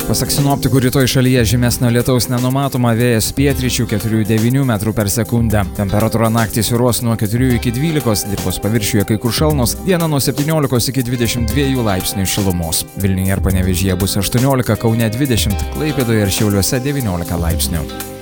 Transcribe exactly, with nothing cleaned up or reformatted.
Pasak sinoptikų, rytoj šalyje žymesnio lietaus nenumatoma, vėjas pietryčių keturių devynių metrų per sekundę. Temperatūra naktį svyruos nuo keturių iki dvylikos, dirvos paviršiuje kai kur šalnos, dieną nuo septyniolikos iki dvidešimt dviejų laipsnių šilumos. Vilniuje ir Panevėžyje bus aštuoniolika, Kaune dvidešimt, Klaipėdoje ir Šiauliuose devyniolika laipsnių.